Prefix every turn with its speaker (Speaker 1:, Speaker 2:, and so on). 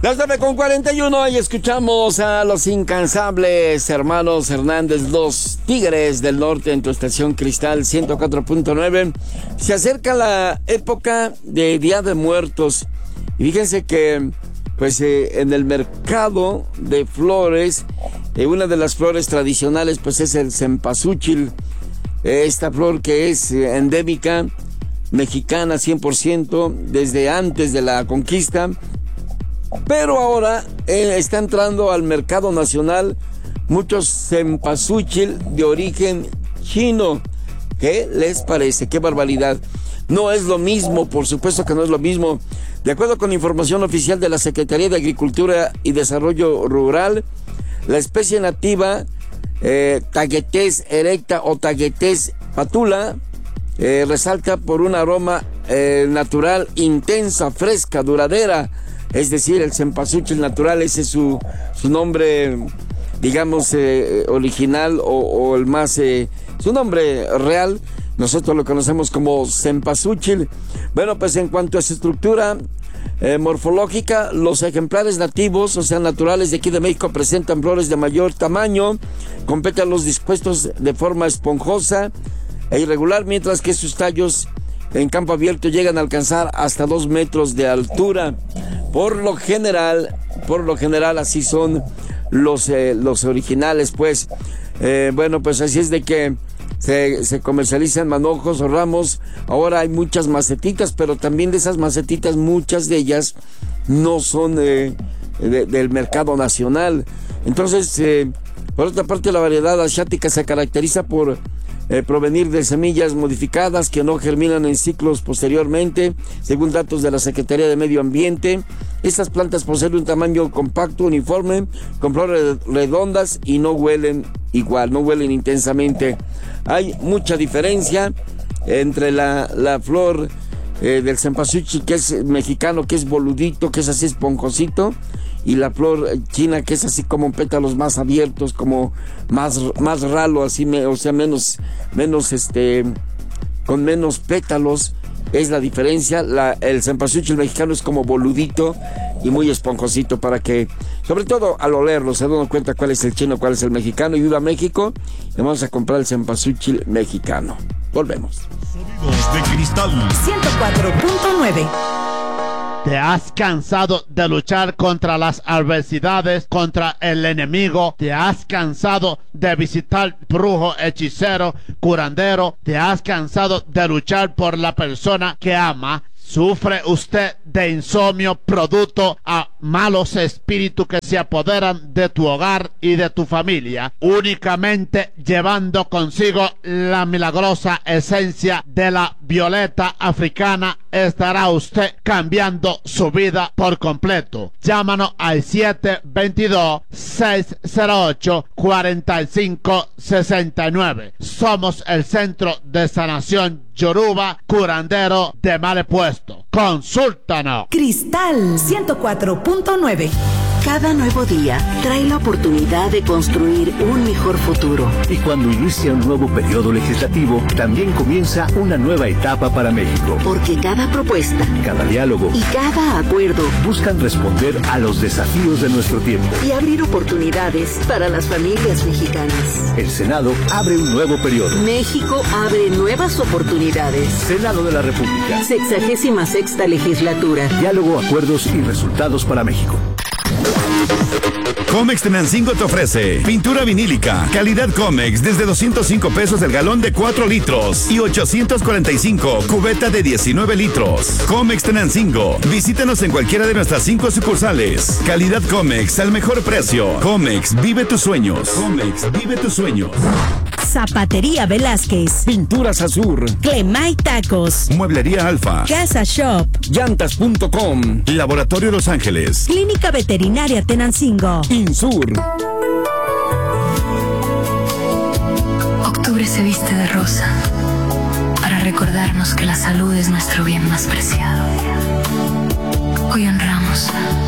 Speaker 1: Las 9:41 y escuchamos a los incansables hermanos Hernández, los Tigres del Norte, en tu estación Cristal 104.9. Se acerca la época de Día de Muertos y fíjense que pues en el mercado de flores, una de las flores tradicionales pues es el cempasúchil, esta flor que es endémica, mexicana 100%, desde antes de la conquista. Pero ahora está entrando al mercado nacional muchos cempasúchil de origen chino. ¿Qué les parece? ¡Qué barbaridad! No es lo mismo, por supuesto que no es lo mismo. De acuerdo con información oficial de la Secretaría de Agricultura y Desarrollo Rural, la especie nativa Tagetes erecta o Tagetes patula resalta por un aroma natural, intensa, fresca, duradera. Es decir, el cempasúchil natural, ese es su nombre, digamos, original o el más, su nombre real. Nosotros lo conocemos como cempasúchil. Bueno, pues en cuanto a su estructura morfológica, los ejemplares nativos, o sea, naturales de aquí de México, presentan flores de mayor tamaño, con pétalos dispuestos de forma esponjosa e irregular, mientras que sus tallos en campo abierto llegan a alcanzar hasta 2 metros de altura. Por lo general, así son los originales, pues. Bueno, pues así es de que se comercializan manojos o ramos. Ahora hay muchas macetitas, pero también de esas macetitas, muchas de ellas no son del mercado nacional. Entonces, por otra parte, la variedad asiática se caracteriza por provenir de semillas modificadas que no germinan en ciclos posteriormente, según datos de la Secretaría de Medio Ambiente. Estas plantas poseen un tamaño compacto, uniforme, con flores redondas y no huelen igual, no huelen intensamente. Hay mucha diferencia entre la flor del cempasúchil, que es mexicano, que es boludito, que es así esponjosito, y la flor china, que es así como pétalos más abiertos, como más ralo, así, o sea, menos con menos pétalos. Es la diferencia. El cempasúchil mexicano es como boludito y muy esponjosito, para que, sobre todo al olerlo, se dan cuenta cuál es el chino, cuál es el mexicano. Y viva México, y vamos a comprar el cempasúchil mexicano. Volvemos.
Speaker 2: Sonidos de Cristal
Speaker 3: 104.9.
Speaker 4: ¿Te has cansado de luchar contra las adversidades, contra el enemigo? ¿Te has cansado de visitar brujo, hechicero, curandero? ¿Te has cansado de luchar por la persona que ama? ¿Sufre usted de insomnio producto a malos espíritus que se apoderan de tu hogar y de tu familia? Únicamente llevando consigo la milagrosa esencia de la violeta africana estará usted cambiando su vida por completo. Llámanos al 722-608-4569. Somos el Centro de Sanación Yoruba, curandero de mal puesto. Consúltanos.
Speaker 3: Cristal 104.9.
Speaker 5: Cada nuevo día trae la oportunidad de construir un mejor futuro.
Speaker 6: Y cuando inicia un nuevo periodo legislativo, también comienza una nueva etapa para México.
Speaker 5: Porque cada propuesta,
Speaker 6: cada diálogo
Speaker 5: y cada acuerdo
Speaker 6: buscan responder a los desafíos de nuestro tiempo
Speaker 5: y abrir oportunidades para las familias mexicanas.
Speaker 6: El Senado abre un nuevo periodo.
Speaker 5: México abre nuevas oportunidades.
Speaker 6: Senado de la República.
Speaker 5: 66ª legislatura.
Speaker 6: Diálogo, acuerdos y resultados para México.
Speaker 2: Comex Tenancingo te ofrece pintura vinílica, calidad Comex, desde 205 pesos el galón de 4 litros y 845 cubeta de 19 litros. Comex Tenancingo, visítanos en cualquiera de nuestras 5 sucursales. Calidad Comex al mejor precio. Comex, vive tus sueños. Comex, vive tus sueños.
Speaker 3: Zapatería Velázquez,
Speaker 1: Pinturas Azur,
Speaker 3: Clemay Tacos,
Speaker 2: Mueblería Alfa,
Speaker 3: Casa Shop,
Speaker 1: Llantas.com,
Speaker 2: Laboratorio Los Ángeles,
Speaker 3: Clínica Veterinaria Tenancingo,
Speaker 1: Insur.
Speaker 7: Octubre se viste de rosa para recordarnos que la salud es nuestro bien más preciado. Hoy honramos